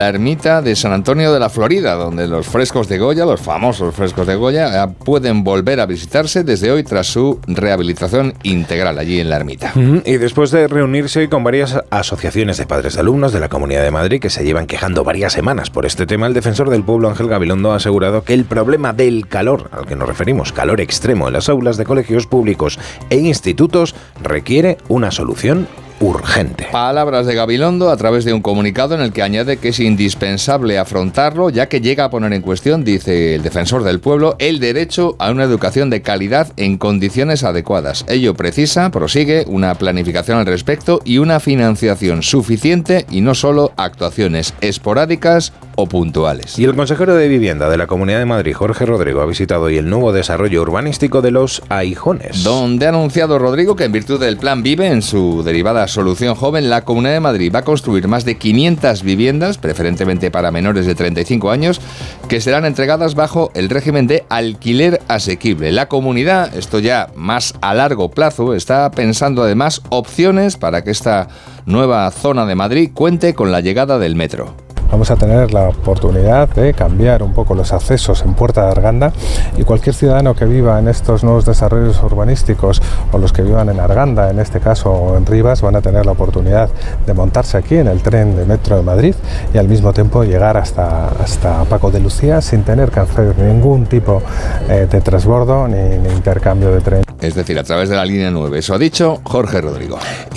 la ermita de San Antonio de la Florida, donde los frescos de Goya, los famosos frescos de Goya, pueden volver a visitarse desde hoy tras su rehabilitación integral allí en la ermita. Y después de reunirse con varias asociaciones de padres de alumnos de la Comunidad de Madrid que se llevan quejando varias semanas por este tema, el defensor del pueblo, Ángel Gabilondo, ha asegurado que el problema del calor, al que nos referimos, calor extremo en las aulas de colegios públicos e institutos, requiere una solución urgente. Palabras de Gabilondo a través de un comunicado en el que añade que es indispensable afrontarlo, ya que llega a poner en cuestión, dice el defensor del pueblo, el derecho a una educación de calidad en condiciones adecuadas. Ello precisa, prosigue, una planificación al respecto y una financiación suficiente y no solo actuaciones esporádicas o puntuales. Y el consejero de Vivienda de la Comunidad de Madrid, Jorge Rodrigo, ha visitado hoy el nuevo desarrollo urbanístico de Los Aijones, donde ha anunciado Rodrigo que en virtud del Plan Vive, en su derivada Solución Joven, la Comunidad de Madrid va a construir más de 500 viviendas, preferentemente para menores de 35 años, que serán entregadas bajo el régimen de alquiler asequible. La comunidad, esto ya más a largo plazo, está pensando además opciones para que esta nueva zona de Madrid cuente con la llegada del metro. Vamos a tener la oportunidad de cambiar un poco los accesos en Puerta de Arganda, y cualquier ciudadano que viva en estos nuevos desarrollos urbanísticos o los que vivan en Arganda, en este caso, o en Rivas, van a tener la oportunidad de montarse aquí en el tren de Metro de Madrid y al mismo tiempo llegar hasta Paco de Lucía sin tener que hacer ningún tipo de transbordo ni intercambio de tren. Es decir, a través de la línea 9. Eso ha dicho Jorge Rodrigo.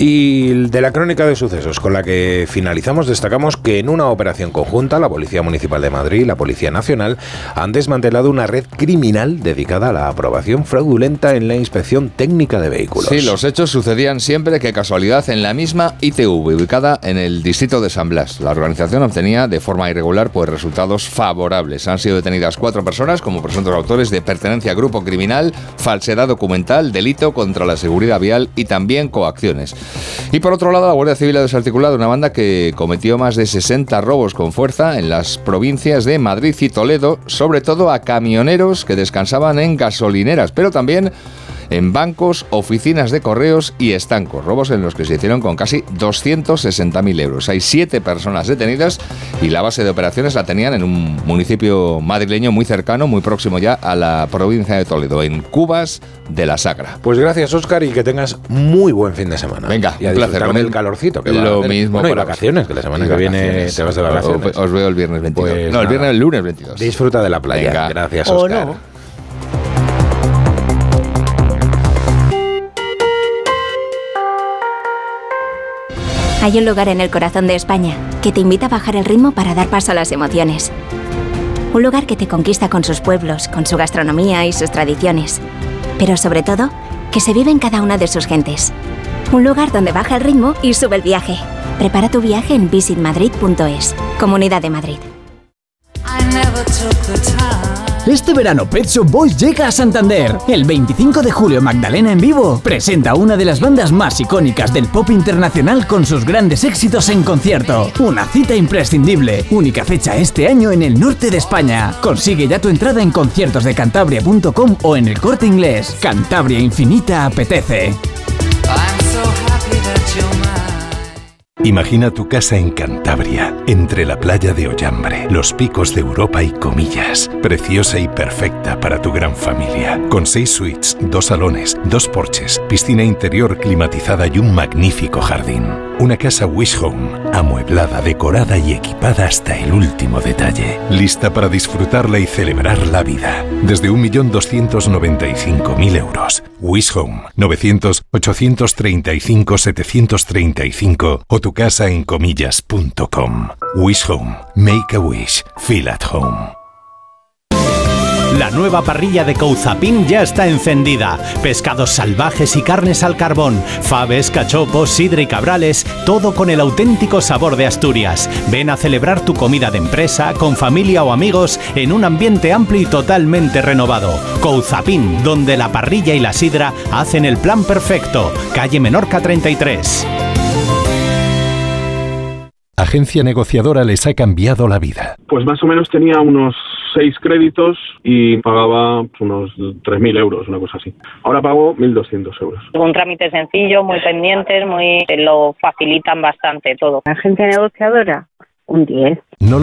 Y de la crónica de sucesos con la que finalizamos, destacamos que en una operación conjunta, la Policía Municipal de Madrid y la Policía Nacional han desmantelado una red criminal dedicada a la aprobación fraudulenta en la inspección técnica de vehículos. Sí, los hechos sucedían siempre, qué casualidad, en la misma ITV, ubicada en el distrito de San Blas. La organización obtenía de forma irregular resultados favorables. Han sido detenidas 4 personas como presuntos autores de pertenencia a grupo criminal, falsedad documental, delito contra la seguridad vial y también coacciones. Y por otro lado, la Guardia Civil ha desarticulado una banda que cometió más de 60 robos con fuerza en las provincias de Madrid y Toledo, sobre todo a camioneros que descansaban en gasolineras, pero también en bancos, oficinas de correos y estancos. Robos en los que se hicieron con casi 260.000 euros. Hay 7 personas detenidas y la base de operaciones la tenían en un municipio madrileño muy cercano, muy próximo ya a la provincia de Toledo, en Cubas de la Sagra. Pues gracias, Óscar, y que tengas muy buen fin de semana. Venga, y a un placer. Con el calorcito que lo va a mismo. Bueno, y vacaciones, que la semana que viene te vas de vacaciones. Os veo el viernes 22. Pues no, el lunes 22. Disfruta de la playa. Venga. Gracias, Óscar. No. Hay un lugar en el corazón de España que te invita a bajar el ritmo para dar paso a las emociones. Un lugar que te conquista con sus pueblos, con su gastronomía y sus tradiciones. Pero sobre todo, que se vive en cada una de sus gentes. Un lugar donde baja el ritmo y sube el viaje. Prepara tu viaje en visitmadrid.es. Comunidad de Madrid. Este verano Pet Shop Boys llega a Santander. El 25 de julio Magdalena en vivo presenta a una de las bandas más icónicas del pop internacional con sus grandes éxitos en concierto. Una cita imprescindible. Única fecha este año en el norte de España. Consigue ya tu entrada en conciertosdecantabria.com o en El Corte Inglés. Cantabria Infinita apetece. Imagina tu casa en Cantabria, entre la playa de Ollambre, los picos de Europa y Comillas. Preciosa y perfecta para tu gran familia. Con 6 suites, 2 salones, 2 porches, piscina interior climatizada y un magnífico jardín. Una casa Wish Home, amueblada, decorada y equipada hasta el último detalle. Lista para disfrutarla y celebrar la vida. Desde 1.295.000 euros. Wish Home, 900-835-735 o tu casa en comillas.com. Wish Home. Make a wish. Feel at home. La nueva parrilla de Couzapin ya está encendida. Pescados salvajes y carnes al carbón, faves, cachopos, sidra y cabrales, todo con el auténtico sabor de Asturias. Ven a celebrar tu comida de empresa, con familia o amigos, en un ambiente amplio y totalmente renovado. Couzapin, donde la parrilla y la sidra hacen el plan perfecto. Calle Menorca 33. Agencia negociadora les ha cambiado la vida. Pues más o menos tenía unos 6 créditos y pagaba unos 3.000 euros, una cosa así. Ahora pago 1.200 euros. Un trámite sencillo, muy pendientes, lo facilitan bastante todo. Agencia negociadora, un 10. No